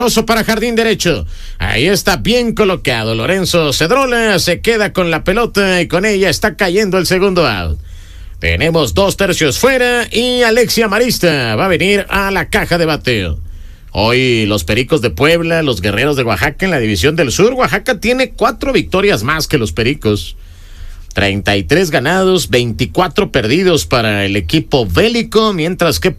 Para jardín derecho. Ahí está bien colocado. Lorenzo Cedrola se queda con la pelota y con ella está cayendo el segundo out. Tenemos 2 tercios fuera y Alexia Marista va a venir a la caja de bateo. Hoy los Pericos de Puebla, los Guerreros de Oaxaca en la División del Sur. Oaxaca tiene 4 victorias más que los Pericos. 33 ganados, 24 perdidos para el equipo bélico, mientras que